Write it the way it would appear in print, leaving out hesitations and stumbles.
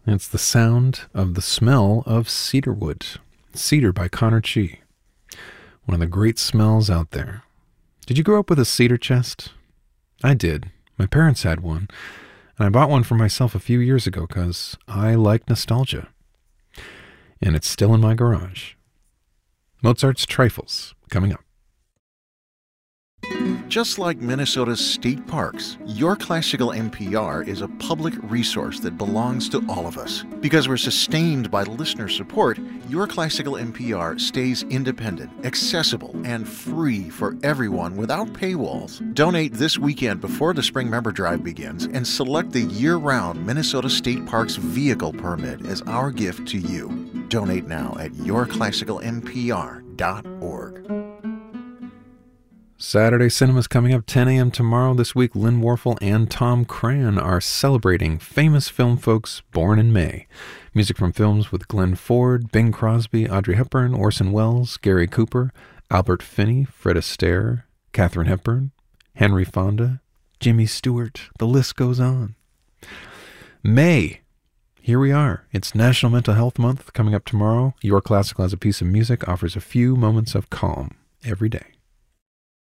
It's the sound of the smell of cedarwood. Cedar by Connor Chee. One of the great smells out there. Did you grow up with a cedar chest? I did. My parents had one, and I bought one for myself a few years ago because I like nostalgia. And it's still in my garage. Mozart's Trifles, coming up. Just like Minnesota's state parks, Your Classical NPR is a public resource that belongs to all of us. Because we're sustained by listener support, Your Classical NPR stays independent, accessible, and free for everyone without paywalls. Donate this weekend before the Spring Member Drive begins and select the year-round Minnesota State Parks vehicle permit as our gift to you. Donate now at yourclassicalnpr.org. Saturday Cinema's coming up 10 a.m. tomorrow. This week, Lynn Warfel and Tom Cran are celebrating famous film folks born in May. Music from films with Glenn Ford, Bing Crosby, Audrey Hepburn, Orson Welles, Gary Cooper, Albert Finney, Fred Astaire, Katharine Hepburn, Henry Fonda, Jimmy Stewart. The list goes on. May. Here we are. It's National Mental Health Month coming up tomorrow. Your Classical as a piece of music offers a few moments of calm every day.